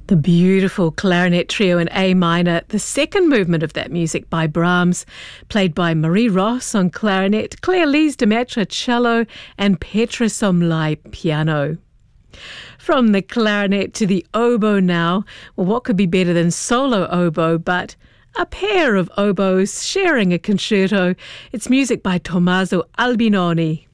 The beautiful clarinet trio in A minor, the second movement of that music by Brahms, played by Marie Ross on clarinet, Claire Lise Demetre cello, and Petra Somlai piano. From the clarinet to the oboe now. Well, what could be better than solo oboe, but a pair of oboes sharing a concerto. It's music by Tommaso Albinoni.